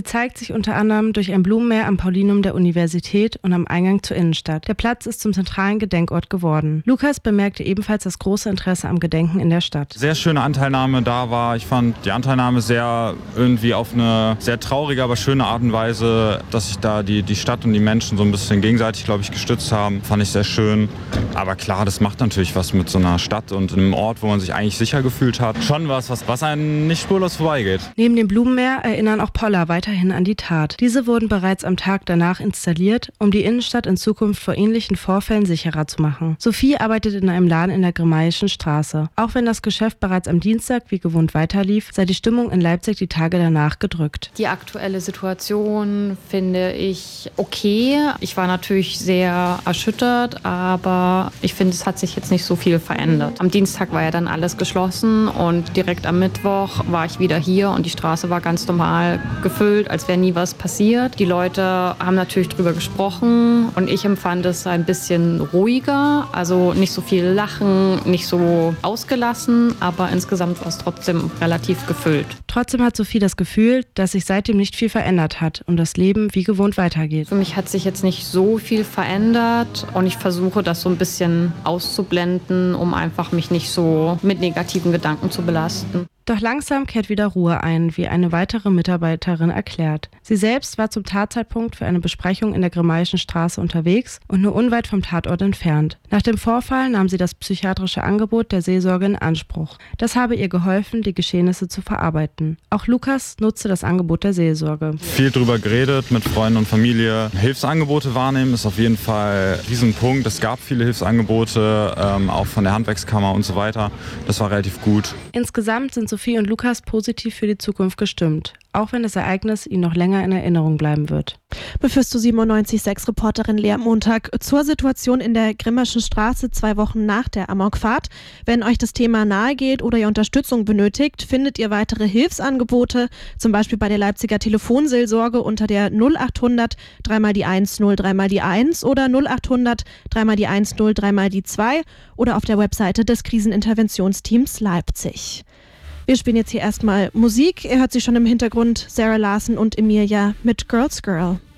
Sie zeigt sich unter anderem durch ein Blumenmeer am Paulinum der Universität und am Eingang zur Innenstadt. Der Platz ist zum zentralen Gedenkort geworden. Lukas bemerkte ebenfalls das große Interesse am Gedenken in der Stadt. Sehr schöne Anteilnahme da war. Ich fand die Anteilnahme sehr irgendwie auf eine sehr traurige, aber schöne Art und Weise, dass sich da die Stadt und die Menschen so ein bisschen gegenseitig, glaube ich, gestützt haben. Fand ich sehr schön. Aber klar, das macht natürlich was mit so einer Stadt und einem Ort, wo man sich eigentlich sicher gefühlt hat. Schon was einem nicht spurlos vorbeigeht. Neben dem Blumenmeer erinnern auch Poller weiterhin an die Tat. Diese wurden bereits am Tag danach installiert, um die Innenstadt in Zukunft vor ähnlichen Vorfällen sicherer zu machen. Sophie arbeitet in einem Laden in der Grimmaischen Straße. Auch wenn das Geschäft bereits am Dienstag wie gewohnt weiterlief, sei die Stimmung in Leipzig die Tage danach gedrückt. Die aktuelle Situation finde ich okay. Ich war natürlich sehr erschüttert, aber ich finde, es hat sich jetzt nicht so viel verändert. Am Dienstag war ja dann alles geschlossen und direkt am Mittwoch war ich wieder hier und die Straße war ganz normal gefüllt, als wäre nie was passiert. Die Leute haben natürlich drüber gesprochen und ich empfand es ein bisschen ruhiger, also nicht so viel Lachen, nicht so ausgelassen, aber insgesamt war es trotzdem relativ gefüllt. Trotzdem hat Sophie das Gefühl, dass sich seitdem nicht viel verändert hat und das Leben wie gewohnt weitergeht. Für mich hat sich jetzt nicht so viel verändert und ich versuche das so ein bisschen auszublenden, um einfach mich nicht so mit negativen Gedanken zu belasten. Doch langsam kehrt wieder Ruhe ein, wie eine weitere Mitarbeiterin erklärt. Sie selbst war zum Tatzeitpunkt für eine Besprechung in der Grimmaischen Straße unterwegs und nur unweit vom Tatort entfernt. Nach dem Vorfall nahm sie das psychiatrische Angebot der Seelsorge in Anspruch. Das habe ihr geholfen, die Geschehnisse zu verarbeiten. Auch Lukas nutzte das Angebot der Seelsorge. Viel drüber geredet mit Freunden und Familie. Hilfsangebote wahrnehmen ist auf jeden Fall ein Riesenpunkt. Es gab viele Hilfsangebote, auch von der Handwerkskammer und so weiter. Das war relativ gut. Insgesamt sind Sophie und Lukas positiv für die Zukunft gestimmt, auch wenn das Ereignis ihnen noch länger in Erinnerung bleiben wird. Mephisto 97.6 Reporterin Lea Montag zur Situation in der Grimmaischen Straße 2 Wochen nach der Amokfahrt. Wenn euch das Thema nahe geht oder ihr Unterstützung benötigt, findet ihr weitere Hilfsangebote, zum Beispiel bei der Leipziger Telefonseelsorge unter der 0800 3 die 1 0 3 die 1 oder 0800 3 die 1 0 3 die 2 oder auf der Webseite des Kriseninterventionsteams Leipzig. Wir spielen jetzt hier erstmal Musik. Ihr hört sie schon im Hintergrund, Sarah Larson und Emilia mit Girls Girl.